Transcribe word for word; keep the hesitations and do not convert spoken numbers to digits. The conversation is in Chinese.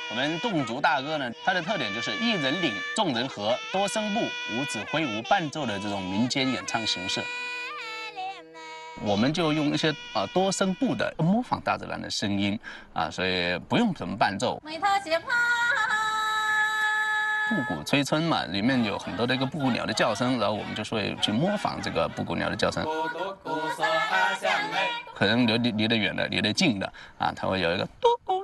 我们侗族大歌呢，它的特点就是一人领，众人和，多声部，无指挥、无伴奏的这种民间演唱形式。我们就用一些啊多声部的模仿大自然的声音啊，所以不用什么伴奏。 每套鞋趴。 布谷催春嘛，里面有很多的一个布谷鸟的叫声，然后我们就会去模仿这个布谷鸟的叫声。可能离离离得远的，离得近的啊，它会有一个嘟咕